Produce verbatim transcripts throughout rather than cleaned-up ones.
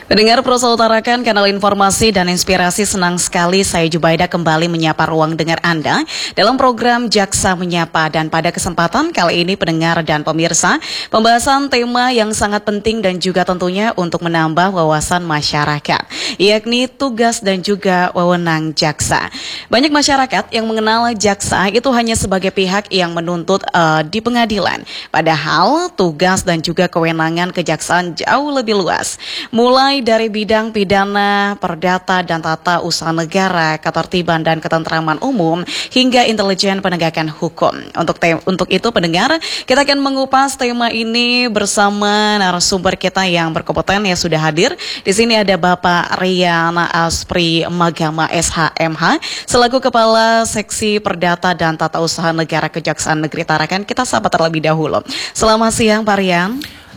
Pendengar Prosa Utarakan, kanal informasi dan inspirasi, senang sekali saya Jubaida kembali menyapa ruang dengar Anda dalam program Jaksa Menyapa. Dan pada kesempatan kali ini pendengar dan pemirsa, pembahasan tema yang sangat penting dan juga tentunya untuk menambah wawasan masyarakat, yakni tugas dan juga wewenang jaksa. Banyak masyarakat yang mengenal jaksa itu hanya sebagai pihak yang menuntut uh, di pengadilan. Padahal tugas dan juga kewenangan kejaksaan jauh lebih luas. Mulai dari bidang pidana, perdata dan tata usaha negara, ketertiban dan ketentraman umum, hingga intelijen penegakan hukum. Untuk te- untuk itu pendengar, kita akan mengupas tema ini bersama narasumber kita yang berkompeten yang sudah hadir. Di sini ada Bapak Rian Aspri Magama S H M H selaku Kepala Seksi Perdata dan Tata Usaha Negara Kejaksaan Negeri Tarakan. Kita sapa terlebih dahulu. Selamat siang Pak Rian.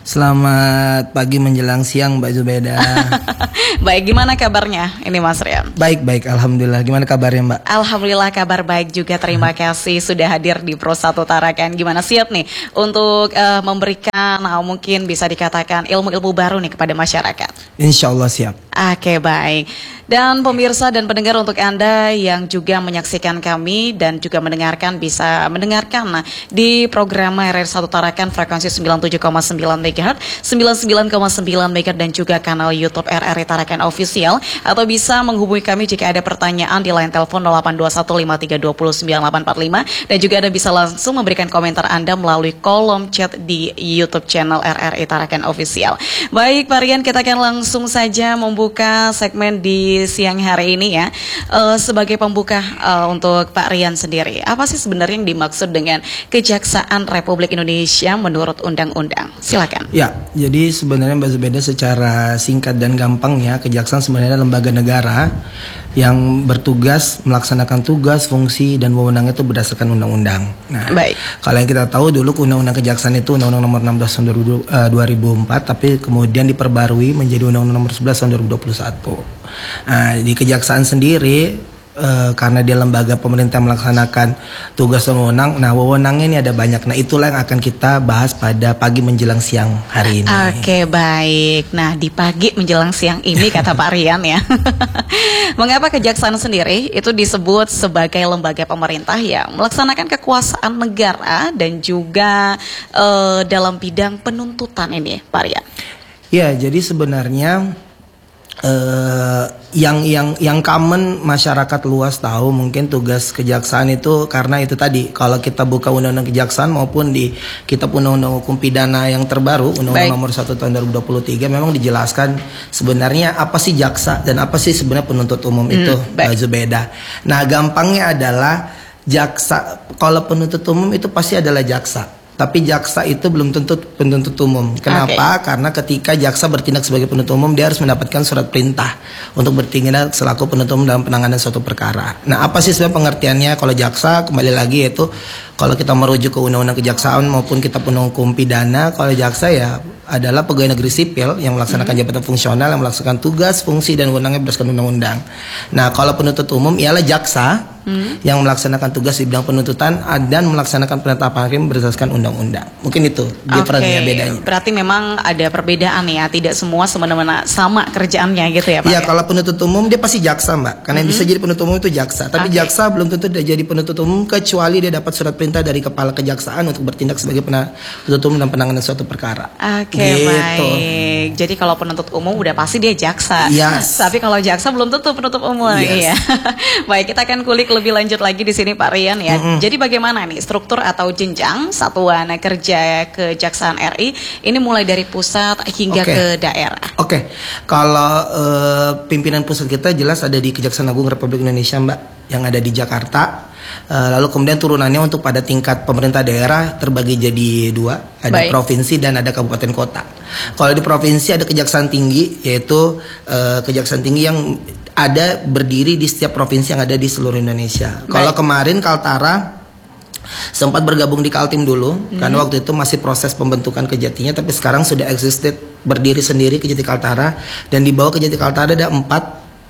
Selamat pagi menjelang siang Mbak Zubaida. Baik, gimana kabarnya ini Mas Rian? Baik, baik, Alhamdulillah. Gimana kabarnya Mbak? Alhamdulillah kabar baik juga. Terima kasih sudah hadir di Prosa Utarakan. Gimana, siap nih untuk uh, memberikan uh, mungkin bisa dikatakan ilmu-ilmu baru nih kepada masyarakat? Insya Allah siap. Oke, baik. Dan pemirsa dan pendengar, untuk Anda yang juga menyaksikan kami dan juga mendengarkan, bisa mendengarkan di program R R satu Tarakan frekuensi sembilan puluh tujuh koma sembilan megahertz, sembilan puluh sembilan koma sembilan megahertz dan juga kanal YouTube R R I Tarakan Official, atau bisa menghubungi kami jika ada pertanyaan di line telepon nol delapan dua satu lima tiga dua nol sembilan delapan empat lima, dan juga Anda bisa langsung memberikan komentar Anda melalui kolom chat di YouTube channel R R I Tarakan Official. Baik Pak Rian, kita akan langsung saja membuka segmen di siang hari ini ya. Uh, sebagai pembuka uh, untuk Pak Rian sendiri, apa sih sebenarnya yang dimaksud dengan Kejaksaan Republik Indonesia menurut undang-undang? Silakan. Ya, jadi sebenarnya Mbak Zubaida secara singkat dan gampang ya, kejaksaan sebenarnya lembaga negara yang bertugas melaksanakan tugas, fungsi dan wewenang itu berdasarkan undang-undang. Nah, baik. Kalau yang kita tahu dulu undang-undang kejaksaan itu undang-undang nomor enam belas tahun dua ribu empat, tapi kemudian diperbarui menjadi undang-undang nomor sebelas tahun dua ribu dua puluh satu. Nah, di kejaksaan sendiri e, karena dia lembaga pemerintah melaksanakan tugas dan wewenang, nah wewenangnya ini ada banyak. Nah, itulah yang akan kita bahas pada pagi menjelang siang hari ini. Oke, baik. Nah, di pagi menjelang siang ini kata Pak Rian ya. Mengapa kejaksaan sendiri itu disebut sebagai lembaga pemerintah yang melaksanakan kekuasaan negara dan juga e, dalam bidang penuntutan ini, Pak Rian? Ya, jadi sebenarnya Uh, yang yang yang common masyarakat luas tahu mungkin tugas kejaksaan itu karena itu tadi, kalau kita buka undang-undang kejaksaan maupun di kitab undang-undang hukum pidana yang terbaru undang-undang nomor satu tahun dua ribu dua puluh tiga memang dijelaskan sebenarnya apa sih jaksa dan apa sih sebenarnya penuntut umum hmm, itu Mbak Zubaida. Nah, gampangnya adalah jaksa, kalau penuntut umum itu pasti adalah jaksa. Tapi jaksa itu belum tentu penuntut umum. Kenapa? Okay. Karena ketika jaksa bertindak sebagai penuntut umum, dia harus mendapatkan surat perintah untuk bertindak selaku penuntut umum dalam penanganan suatu perkara. Nah, apa sih sebenarnya pengertiannya kalau jaksa? Kembali lagi yaitu kalau kita merujuk ke undang-undang kejaksaan maupun kita undang hukum pidana, kalau jaksa ya adalah pegawai negeri sipil yang melaksanakan mm-hmm. jabatan fungsional yang melaksanakan tugas, fungsi dan wewenangnya berdasarkan undang-undang. Nah, kalau penuntut umum ialah jaksa hmm. yang melaksanakan tugas di bidang penuntutan dan melaksanakan penetapan hakim berdasarkan undang-undang. Mungkin itu difference-nya, bedanya. Berarti memang ada perbedaan ya, tidak semua semena-mena sama kerjaannya gitu ya Pak? Iya, ya? Kalau penuntut umum dia pasti jaksa Mbak, karena hmm. yang bisa jadi penuntut umum itu jaksa. Tapi okay. jaksa belum tentu dia jadi penuntut umum kecuali dia dapat surat perintah dari kepala kejaksaan untuk bertindak sebagai penuntut umum dalam penanganan suatu perkara. Oke, okay, gitu. Baik. Jadi kalau penuntut umum udah pasti dia jaksa. Yes. Tapi kalau jaksa belum tentu penuntut umum. Yes. Iya. Baik, kita akan kulik lebih lanjut lagi di sini Pak Rian ya. Mm-hmm. Jadi bagaimana nih struktur atau jenjang satuan kerja Kejaksaan R I ini mulai dari pusat hingga okay. ke daerah? Oke, okay. Kalau uh, pimpinan pusat kita jelas ada di Kejaksaan Agung Republik Indonesia Mbak, yang ada di Jakarta. Uh, lalu kemudian turunannya untuk pada tingkat pemerintah daerah terbagi jadi dua, ada Baik. provinsi dan ada kabupaten kota. Kalau di provinsi ada Kejaksaan Tinggi, yaitu uh, Kejaksaan Tinggi yang ada berdiri di setiap provinsi yang ada di seluruh Indonesia. Baik. Kalau kemarin Kaltara sempat bergabung di Kaltim dulu, hmm. karena waktu itu masih proses pembentukan Kejatinya, tapi sekarang sudah existed berdiri sendiri Kejati Kaltara, dan di bawah Kejati Kaltara ada empat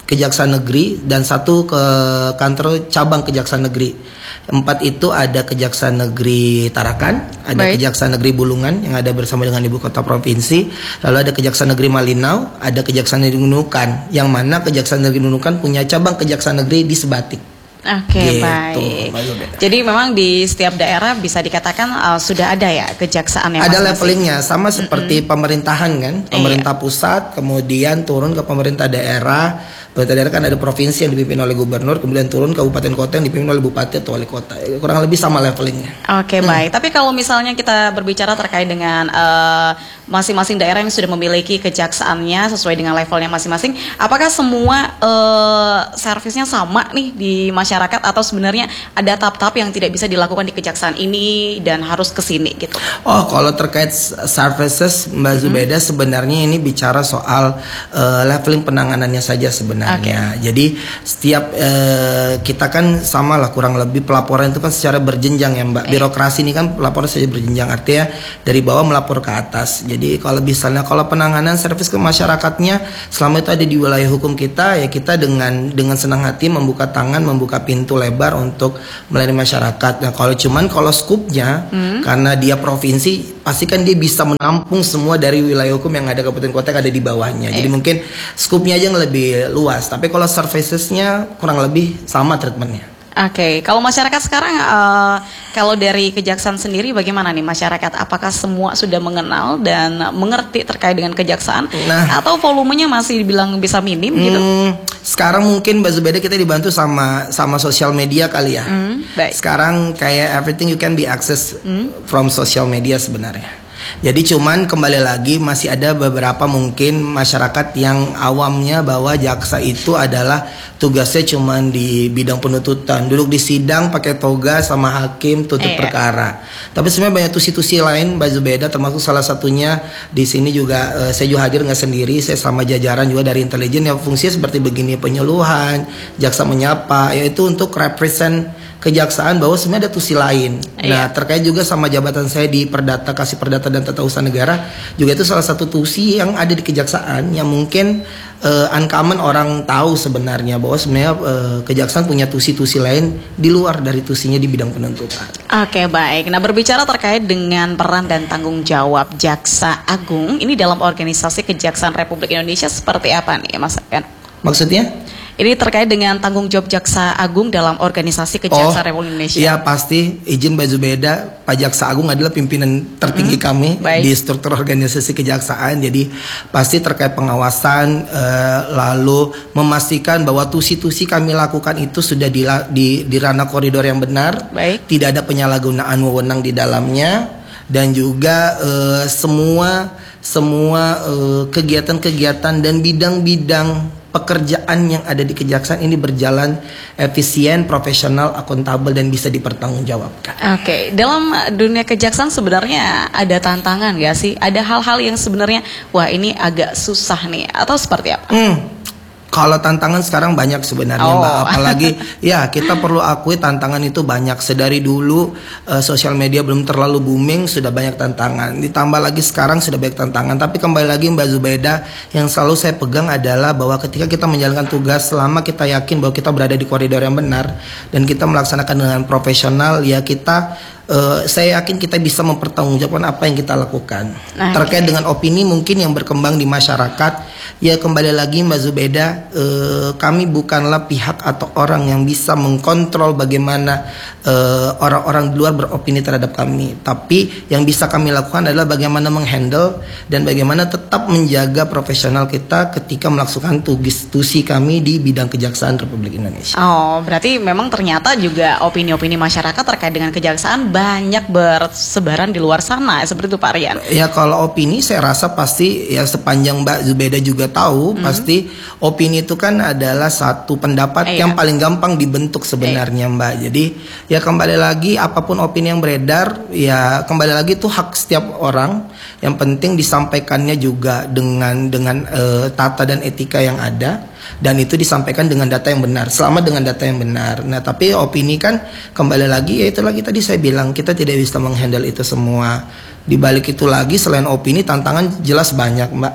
Kejaksaan Negeri dan satu ke kantor cabang Kejaksaan Negeri. Empat itu ada Kejaksaan Negeri Tarakan, ada Baik. Kejaksaan Negeri Bulungan yang ada bersama dengan ibu kota provinsi, lalu ada Kejaksaan Negeri Malinau, ada Kejaksaan Negeri Nunukan, yang mana Kejaksaan Negeri Nunukan punya cabang Kejaksaan Negeri di Sebatik. Oke, okay, gitu. Baik. Jadi memang di setiap daerah bisa dikatakan uh, sudah ada ya kejaksaan yang ada levelingnya, sama seperti mm-hmm. pemerintahan kan, pemerintah iya. pusat, kemudian turun ke pemerintah daerah. Pemerintah daerah kan ada provinsi yang dipimpin oleh gubernur, kemudian turun kabupaten kota yang dipimpin oleh bupati atau wali kota. Kurang lebih sama levelingnya. Oke, okay, hmm. baik. Tapi kalau misalnya kita berbicara terkait dengan uh, masing-masing daerah yang sudah memiliki kejaksaannya sesuai dengan levelnya masing-masing, apakah semua uh, servisnya sama nih di masyarakat atau sebenarnya ada tahap-tahap yang tidak bisa dilakukan di kejaksaan ini dan harus ke sini gitu? Oh, kalau terkait services Mbak Zubeda hmm. sebenarnya ini bicara soal uh, leveling penanganannya saja sebenarnya. Okay. Jadi setiap uh, kita kan sama lah kurang lebih pelaporan itu kan secara berjenjang ya Mbak. Okay. Birokrasi ini kan pelaporan saja berjenjang, artinya dari bawah melapor ke atas. Jadi kalau misalnya kalau penanganan servis ke masyarakatnya selama itu ada di wilayah hukum kita, ya kita dengan dengan senang hati membuka tangan, membuka pintu lebar untuk melayani masyarakat. Nah kalau cuman kalau skupnya hmm. karena dia provinsi, pasti kan dia bisa menampung semua dari wilayah hukum yang ada kabupaten kota yang ada di bawahnya. Eh. Jadi mungkin skupnya aja yang lebih luas. Tapi kalau servicesnya kurang lebih sama treatmentnya. Oke, okay. Kalau masyarakat sekarang, uh, kalau dari kejaksaan sendiri bagaimana nih masyarakat? Apakah semua sudah mengenal dan mengerti terkait dengan kejaksaan? Nah, atau volumenya masih dibilang bisa minim gitu? Hmm, sekarang mungkin Mbak Zubeda kita dibantu sama sama sosial media kali ya. Hmm, baik. Sekarang kayak everything you can be access hmm. from social media sebenarnya. Jadi cuman kembali lagi masih ada beberapa mungkin masyarakat yang awamnya bahwa jaksa itu adalah tugasnya cuman di bidang penuntutan, duduk di sidang pakai toga sama hakim tutup eh, perkara. Tapi sebenarnya banyak tusi-tusi lain Mbak Zubeda, termasuk salah satunya di sini juga uh, saya juga hadir nggak sendiri, saya sama jajaran juga dari intelijen yang fungsinya seperti begini, penyuluhan, jaksa menyapa, yaitu untuk represent kejaksaan bahwa sebenarnya ada tusi lain. Iya. Nah terkait juga sama jabatan saya di Perdata, Kasih Perdata dan Tata Usaha Negara, juga itu salah satu tusi yang ada di kejaksaan yang mungkin uh, uncommon orang tahu sebenarnya bahwa sebenarnya uh, kejaksaan punya tusi-tusi lain di luar dari tusinya di bidang penuntutan. Oke, baik. Nah berbicara terkait dengan peran dan tanggung jawab Jaksa Agung ini dalam organisasi Kejaksaan Republik Indonesia seperti apa nih Mas Kan? Maksudnya? Ini terkait dengan tanggung jawab Jaksa Agung dalam organisasi Kejaksaan oh, Republik Indonesia. Iya pasti, izin Mbak Zubeda, Pak Jaksa Agung adalah pimpinan tertinggi hmm, kami baik. Di struktur organisasi kejaksaan. Jadi pasti terkait pengawasan, eh, lalu memastikan bahwa tusi-tusi kami lakukan itu sudah di, di, di ranah koridor yang benar, baik. Tidak ada penyalahgunaan wewenang di dalamnya, dan juga eh, semua semua eh, kegiatan-kegiatan dan bidang-bidang pekerjaan yang ada di kejaksaan ini berjalan efisien, profesional, akuntabel dan bisa dipertanggungjawabkan. Oke, okay. Dalam dunia kejaksaan sebenarnya ada tantangan gak sih? Ada hal-hal yang sebenarnya wah ini agak susah nih atau seperti apa? Hmm. Kalau tantangan sekarang banyak sebenarnya oh. Mbak, apalagi ya kita perlu akui tantangan itu banyak. Sedari dulu uh, sosial media belum terlalu booming sudah banyak tantangan. Ditambah lagi sekarang sudah banyak tantangan. Tapi kembali lagi Mbak Zubeda, yang selalu saya pegang adalah bahwa ketika kita menjalankan tugas, selama kita yakin bahwa kita berada di koridor yang benar dan kita melaksanakan dengan profesional, ya kita Uh, saya yakin kita bisa mempertanggungjawabkan apa yang kita lakukan. Nah, terkait okay. dengan opini mungkin yang berkembang di masyarakat, ya kembali lagi Mbak Zubeda, uh, kami bukanlah pihak atau orang yang bisa mengkontrol bagaimana uh, orang-orang di luar beropini terhadap kami. Tapi yang bisa kami lakukan adalah bagaimana menghandle dan bagaimana tetap menjaga profesional kita ketika melaksanakan tugas tusi kami di bidang kejaksaan Republik Indonesia. Oh, berarti memang ternyata juga opini-opini masyarakat terkait dengan kejaksaan banyak bersebaran di luar sana, seperti itu Pak Rian. Ya kalau opini saya rasa pasti ya sepanjang Mbak Zubeda juga tahu, mm-hmm. pasti opini itu kan adalah satu pendapat eh, yang iya. paling gampang dibentuk sebenarnya eh. Mbak. Jadi ya kembali lagi apapun opini yang beredar, ya kembali lagi itu hak setiap orang. Yang penting disampaikannya juga dengan dengan uh, tata dan etika yang ada. Dan itu disampaikan dengan data yang benar, selama dengan data yang benar. Nah tapi opini kan kembali lagi, ya itu lagi tadi saya bilang kita tidak bisa menghandle itu semua. Di balik itu lagi selain opini tantangan jelas banyak Mbak.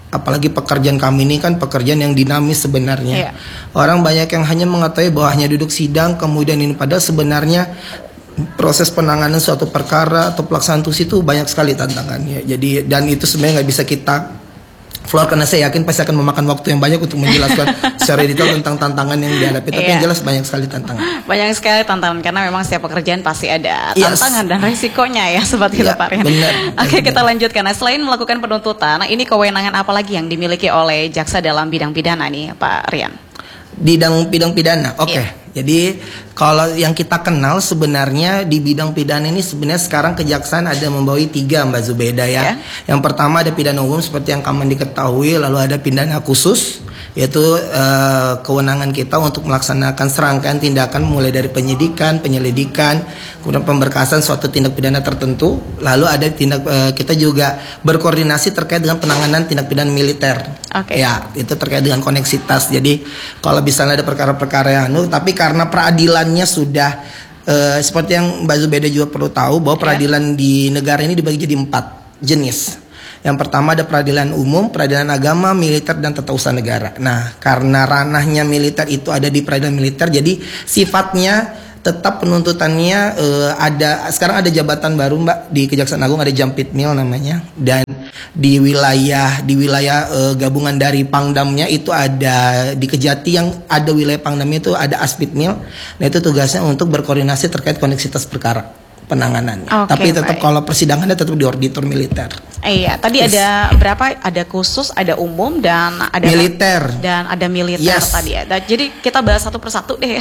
apalagi pekerjaan kami ini kan pekerjaan yang dinamis sebenarnya. Yeah. Orang banyak yang hanya mengetahui bahwa hanya duduk sidang kemudian ini, padahal sebenarnya proses penanganan suatu perkara atau pelaksanaan tugas itu banyak sekali tantangannya. Jadi dan itu sebenarnya nggak bisa kita Floor, karena saya yakin pasti akan memakan waktu yang banyak untuk menjelaskan secara detail tentang tantangan yang dihadapi. Tapi yeah. yang jelas banyak sekali tantangan. Banyak sekali tantangan karena memang setiap pekerjaan pasti ada Yes. tantangan dan risikonya ya seperti Ya, itu Pak Rian. benar, Oke, benar. kita lanjutkan. Nah, selain melakukan penuntutan, ini kewenangan apa lagi yang dimiliki oleh jaksa dalam bidang pidana nih Pak Rian? Bidang bidang pidana, oke. Iya. Jadi kalau yang kita kenal sebenarnya di bidang pidana ini sebenarnya sekarang kejaksaan ada membawahi tiga Mbak Zubeda ya. Ya. Yang pertama ada pidana umum seperti yang kamu diketahui, lalu ada pidana khusus yaitu eh, kewenangan kita untuk melaksanakan serangkaian tindakan mulai dari penyidikan, penyelidikan, kemudian pemberkasan suatu tindak pidana tertentu. Lalu ada tindak eh, kita juga berkoordinasi terkait dengan penanganan tindak pidana militer. Oke. Ya, itu terkait dengan koneksitas. Jadi kalau misalnya ada perkara-perkara yang anu, tapi karena peradilannya sudah eh, seperti yang Mbak Zubeda juga perlu tahu bahwa peradilan di negara ini dibagi jadi empat jenis. Yang pertama ada peradilan umum, peradilan agama, militer, dan tata usaha negara. Nah, karena ranahnya militer itu ada di peradilan militer, jadi sifatnya tetap penuntutannya eh, ada. Sekarang ada jabatan baru Mbak di Kejaksaan Agung, ada Jampitmil namanya, dan di wilayah di wilayah eh, gabungan dari Pangdamnya itu ada di Kejati yang ada wilayah Pangdamnya itu ada Aspitmil. Nah itu tugasnya untuk berkoordinasi terkait koneksitas perkara penanganannya. Oke, tapi tetap baik. kalau persidangannya tetap di auditor militer. Iya, tadi Yes. ada berapa? Ada khusus, ada umum, dan ada Militer. dan ada militer Yes. tadi ya. Dan jadi kita bahas satu persatu deh.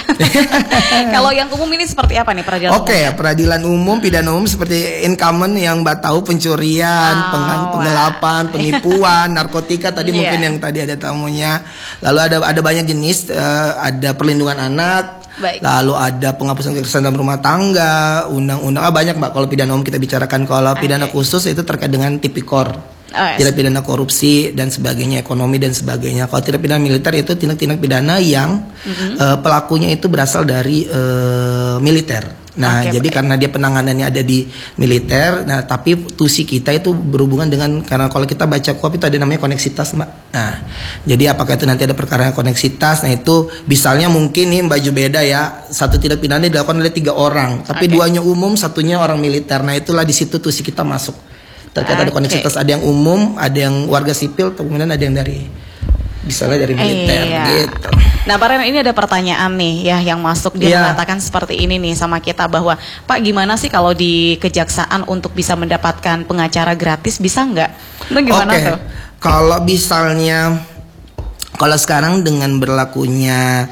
Kalau yang umum ini seperti apa nih peradilan Oke, umumnya? peradilan umum, pidana umum seperti incumbent yang Mbak tahu, pencurian, Oh, pengang- penggelapan, penipuan, narkotika tadi Iya. mungkin yang tadi ada tamunya. Lalu ada ada banyak jenis, eh, ada perlindungan anak, Baik. lalu ada penghapusan kekerasan dalam rumah tangga, undang-undang, ah, banyak Mbak kalau pidana umum kita bicarakan. Kalau pidana Oke. khusus itu terkait dengan tipikor. Oh, yes. Tindak pidana korupsi dan sebagainya, ekonomi dan sebagainya. Kalau tindak pidana militer itu tindak-tindak pidana yang eh, pelakunya itu berasal dari eh, militer. Nah, Oke, jadi baik. karena dia penanganannya ada di militer, nah tapi tusi kita itu berhubungan dengan, karena kalau kita baca kuap itu ada namanya koneksitas Mbak. Nah, jadi apakah itu nanti ada perkara koneksitas? Nah itu misalnya mungkin nih Mbak Zubeda ya, satu tindak pidana dilakukan oleh tiga orang, tapi Oke. duanya umum, satunya orang militer. Nah itulah di situ tusi kita masuk. Terkait ada Oke. koneksitas, ada yang umum, ada yang warga sipil, kemudian ada yang dari misalnya dari militer Iya. gitu. Nah, Pak Rian, ini ada pertanyaan nih ya yang masuk, dia Iya. mengatakan seperti ini nih sama kita bahwa Pak, gimana sih kalau di kejaksaan untuk bisa mendapatkan pengacara gratis, bisa nggak? Itu gimana Oke, tuh? kalau misalnya kalau sekarang dengan berlakunya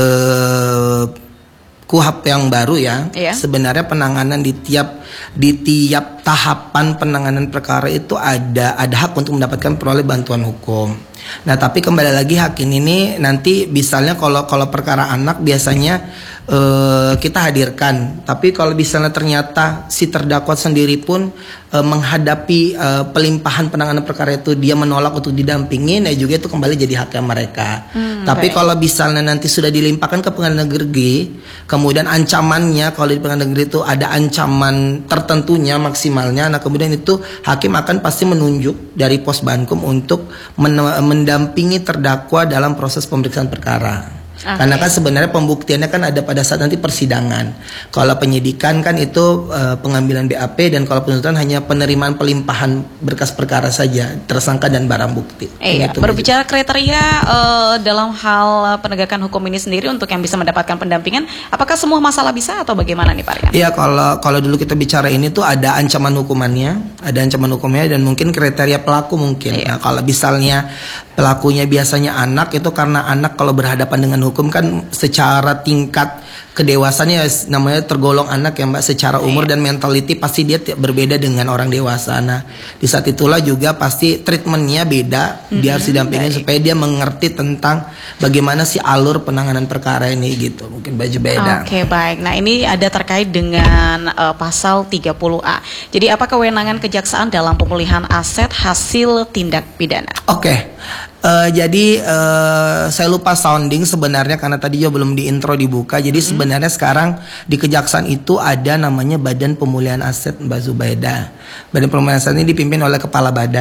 eh, kuhap yang baru ya, Iya. sebenarnya penanganan di tiap di tiap tahapan penanganan perkara itu ada ada hak untuk mendapatkan peroleh bantuan hukum. Nah, tapi kembali lagi hakim ini nanti misalnya kalau kalau perkara anak biasanya eh, kita hadirkan, tapi kalau misalnya ternyata si terdakwa sendiri pun eh, menghadapi eh, pelimpahan penanganan perkara itu dia menolak untuk didampingi, nah juga itu kembali jadi haknya mereka. Hmm, tapi baik. kalau misalnya nanti sudah dilimpahkan ke pengadilan negeri, kemudian ancamannya kalau di pengadilan negeri itu ada ancaman tertentunya maksimalnya, nah kemudian itu hakim akan pasti menunjuk dari pos Bankum untuk men- mendampingi terdakwa dalam proses pemeriksaan perkara. Oke. Karena kan sebenarnya pembuktiannya kan ada pada saat nanti persidangan. Kalau penyidikan kan itu eh, pengambilan B A P, dan kalau penuntutan hanya penerimaan pelimpahan berkas perkara saja, tersangka dan barang bukti. Iya, Begitu, berbicara kriteria eh, dalam hal penegakan hukum ini sendiri untuk yang bisa mendapatkan pendampingan, apakah semua masalah bisa atau bagaimana nih Pak Rian? Iya, kalau kalau dulu kita bicara ini tuh ada ancaman hukumannya, ada ancaman hukumnya dan mungkin kriteria pelaku mungkin. Iya. Nah, kalau misalnya pelakunya biasanya anak, itu karena anak kalau berhadapan dengan hukum kan secara tingkat kedewasannya namanya tergolong anak ya Mbak, secara umur dan mentality pasti dia ti- berbeda dengan orang dewasa. Nah, di saat itulah juga pasti treatmentnya beda, dia harus didampingin supaya dia mengerti tentang bagaimana sih alur penanganan perkara ini gitu. Mungkin baju beda. Oke, baik. Nah, ini ada terkait dengan eh, pasal tiga puluh A. Jadi apa kewenangan kejaksaan dalam pemulihan aset hasil tindak pidana? Oke, eh, jadi eh, saya lupa sounding sebenarnya karena tadi juga belum di intro dibuka. Jadi sebenarnya sekarang di kejaksaan itu ada namanya Badan Pemulihan Aset Mbak Zubeda. Badan Pemulihan Aset ini dipimpin oleh kepala badan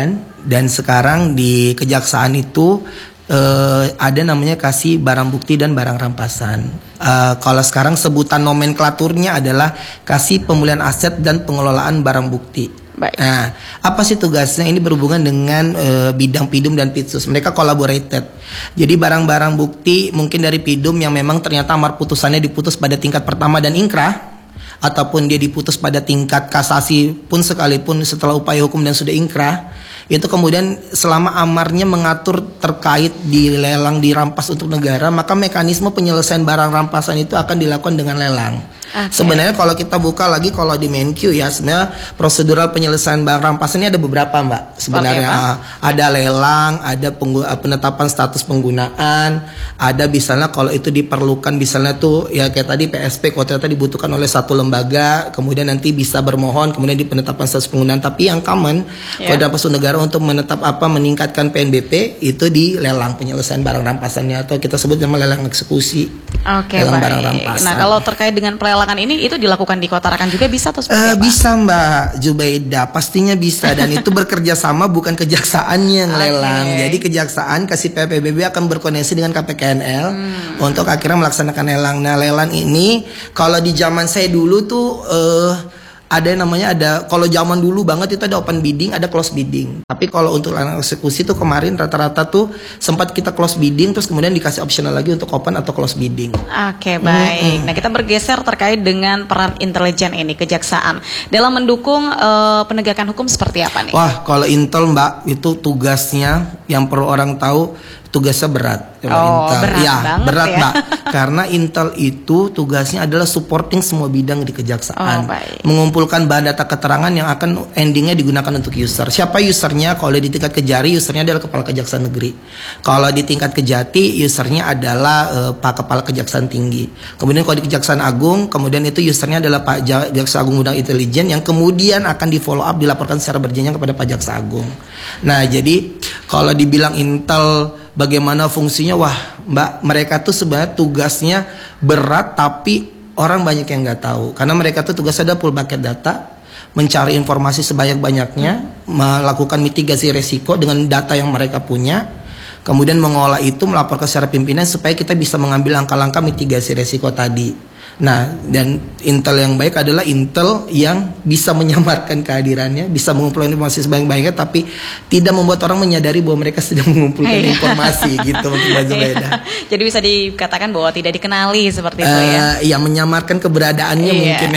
Dan sekarang di kejaksaan itu uh, ada namanya kasih barang bukti dan barang rampasan. Uh, kalau sekarang sebutan nomenklaturnya adalah kasih pemulihan aset dan pengelolaan barang bukti. Baik. Nah, apa sih tugasnya? Ini berhubungan dengan uh, bidang Pidum dan Pitsus. Mereka collaborated. Jadi barang-barang bukti mungkin dari Pidum yang memang ternyata amar putusannya diputus pada tingkat pertama dan ingkrah, ataupun dia diputus pada tingkat kasasi pun sekalipun setelah upaya hukum dan sudah ingkrah, itu kemudian selama amarnya mengatur terkait dilelang dirampas untuk negara, maka mekanisme penyelesaian barang rampasan itu akan dilakukan dengan lelang. Okay. Sebenarnya kalau kita buka lagi kalau di Menkyu ya, sebenarnya prosedural penyelesaian barang rampasan ini ada beberapa, Mbak. Sebenarnya okay, ada lelang, ada penggu- penetapan status penggunaan, ada misalnya kalau itu diperlukan misalnya tuh ya kayak tadi P S P kalau ternyata dibutuhkan oleh satu lembaga, kemudian nanti bisa bermohon kemudian di penetapan status penggunaan. Tapi yang common yeah. kalau dalam suatu negara untuk menetap apa meningkatkan P N B P itu di lelang penyelesaian barang rampasannya, atau kita sebut nama lelang eksekusi. Oke, okay, baik. Nah, kalau terkait dengan pelelangan ini itu dilakukan di Kota Tarakan juga bisa atau seperti uh, apa? Bisa Mbak Jubaida, pastinya bisa, dan itu bekerja sama bukan kejaksaannya yang lelang. Okay. Jadi kejaksaan kasih P P B B akan berkoordinasi dengan K P K N L hmm. untuk akhirnya melaksanakan lelang. Nah, lelang ini kalau di zaman saya dulu tuh uh, ada yang namanya ada, kalau zaman dulu banget itu ada open bidding, ada close bidding. Tapi kalau untuk lelang eksekusi tuh kemarin rata-rata tuh sempat kita close bidding terus kemudian dikasih optional lagi untuk open atau close bidding. Oke, baik. Mm-hmm. Nah, kita bergeser terkait dengan peran intelijen ini kejaksaan dalam mendukung uh, penegakan hukum seperti apa nih? Wah, kalau Intel Mbak itu tugasnya yang perlu orang tahu, tugasnya berat. Oh, Intel. berat ya, banget berat, ya. Mbak. Karena Intel itu tugasnya adalah supporting semua bidang di kejaksaan. Oh, baik. Mengumpulkan bahan data keterangan yang akan endingnya digunakan untuk user. Siapa usernya? Kalau di tingkat Kejari, usernya adalah Kepala Kejaksaan Negeri. Kalau di tingkat Kejati, usernya adalah uh, Pak Kepala Kejaksaan Tinggi. Kemudian kalau di Kejaksaan Agung, kemudian itu usernya adalah Pak Jaksa Agung Muda Intelijen yang kemudian akan di follow up, dilaporkan secara berjenjang kepada Pak Jaksa Agung. Nah, jadi kalau dibilang Intel bagaimana fungsinya, wah Mbak, mereka tuh sebenarnya tugasnya berat tapi orang banyak yang nggak tahu. Karena mereka tuh tugasnya ada full bucket data, mencari informasi sebanyak-banyaknya, melakukan mitigasi resiko dengan data yang mereka punya, kemudian mengolah itu, melaporkan secara pimpinan supaya kita bisa mengambil langkah-langkah mitigasi resiko tadi. Nah, dan Intel yang baik adalah Intel yang bisa menyamarkan kehadirannya, bisa mengumpulkan informasi sebanyak-banyaknya, tapi tidak membuat orang menyadari bahwa mereka sedang mengumpulkan informasi gitu, mungkin Mbak Zubaida. Jadi bisa dikatakan bahwa tidak dikenali seperti itu uh, ya? Ya, menyamarkan keberadaannya iya. mungkin.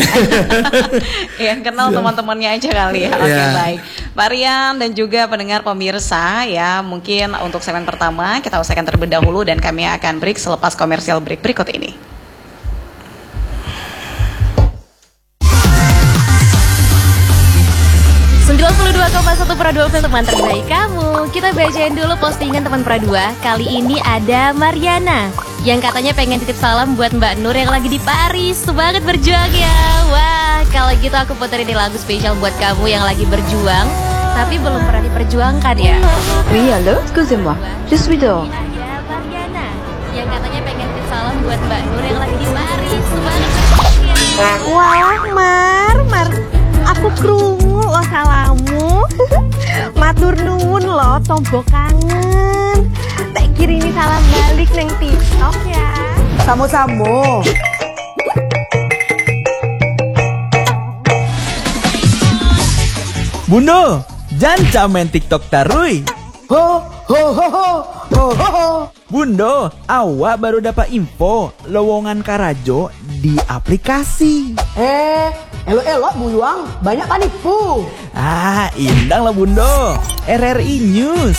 Ya, kenal teman-temannya aja kali ya. Oke, okay, yeah. baik. Pak Rian dan juga pendengar pemirsa ya, mungkin untuk segmen pertama kita usahkan terlebih dahulu dan kami akan break selepas komersial break berikut ini. sembilan puluh dua koma satu Pradua Film teman terbaik kamu. Kita bacain dulu postingan teman Pradua. Kali ini ada Mariana yang katanya pengen titip salam buat Mbak Nur yang lagi di Paris. Semangat berjuang ya. Wah, kalau gitu aku puterin di lagu spesial buat kamu yang lagi berjuang tapi belum pernah diperjuangkan ya. Oui, allô, excusez-moi. Je suis dehors. Ada Mariana yang katanya pengen titip salam buat Mbak Nur yang lagi di Paris. Semangat berjuang ya. Wah, Mar, Mar. Aku krungu lo salamu. Matur nuwun lo tombok kangen. Tak kirimi salam balik neng TikTok ya. Samo-samo. Bundo, jangan main TikTok tarui. Ho ho ho ho ho ho ho. Bundo, awak baru dapat info lowongan Karajo di aplikasi. Eh, elok-elok buyuang, banyak panipu. Ah, indang lah Bundo. R R I News.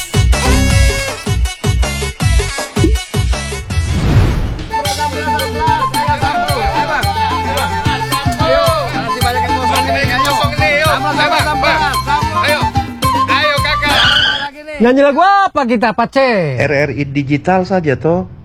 Nyanyi lagu apa kita, Pace? R R I Digital saja toh.